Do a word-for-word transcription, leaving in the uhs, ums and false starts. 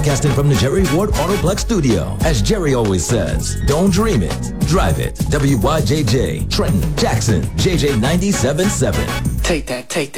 Broadcasting from the Jerry Ward Autoplex studio. As Jerry always says, don't dream it, drive it. W Y J J, Trenton, Jackson, J J ninety-seven point seven. Take that, take that.